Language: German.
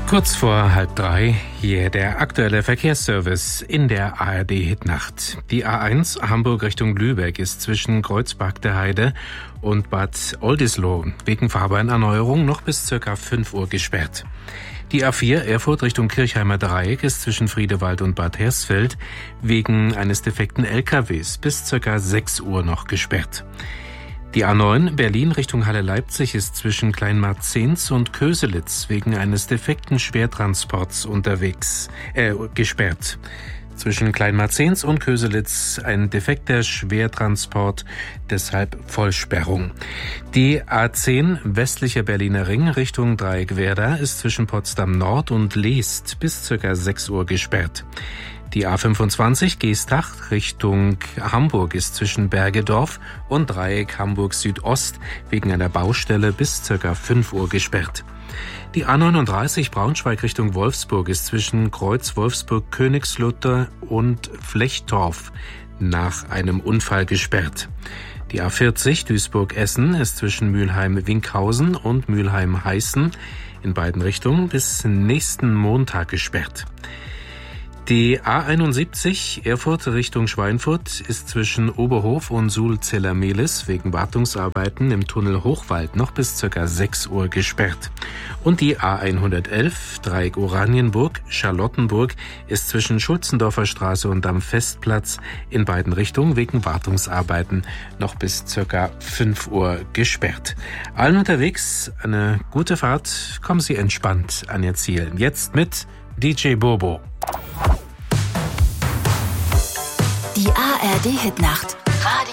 Kurz vor 2:30, hier der aktuelle Verkehrsservice in der ARD-Hitnacht. Die A1 Hamburg Richtung Lübeck ist zwischen Kreuzberg der Heide und Bad Oldesloe wegen Fahrbahnerneuerung noch bis ca. 5 Uhr gesperrt. Die A4 Erfurt Richtung Kirchheimer Dreieck ist zwischen Friedewald und Bad Hersfeld wegen eines defekten LKWs bis ca. 6 Uhr noch gesperrt. Die A9 Berlin Richtung Halle-Leipzig ist zwischen Kleinmarzens und Köselitz wegen eines defekten Schwertransports gesperrt. Zwischen Kleinmarzens und Köselitz ein defekter Schwertransport, deshalb Vollsperrung. Die A10 westlicher Berliner Ring Richtung Dreieckwerder ist zwischen Potsdam Nord und Leest bis ca. 6 Uhr gesperrt. Die A25 Geestach Richtung Hamburg ist zwischen Bergedorf und Dreieck Hamburg Südost wegen einer Baustelle bis ca. 5 Uhr gesperrt. Die A39 Braunschweig Richtung Wolfsburg ist zwischen Kreuz Wolfsburg Königslutter und Flechtorf nach einem Unfall gesperrt. Die A40 Duisburg-Essen ist zwischen Mülheim-Winkhausen und Mülheim-Heißen in beiden Richtungen bis nächsten Montag gesperrt. Die A71 Erfurt Richtung Schweinfurt ist zwischen Oberhof und Suhl-Zellermehlis wegen Wartungsarbeiten im Tunnel Hochwald noch bis ca. 6 Uhr gesperrt. Und die A111 Dreieck Oranienburg-Charlottenburg ist zwischen Schulzendorfer Straße und am Festplatz in beiden Richtungen wegen Wartungsarbeiten noch bis ca. 5 Uhr gesperrt. Allen unterwegs eine gute Fahrt, kommen Sie entspannt an Ihr Ziel. Jetzt mit DJ Bobo. Die ARD-Hitnacht. Radio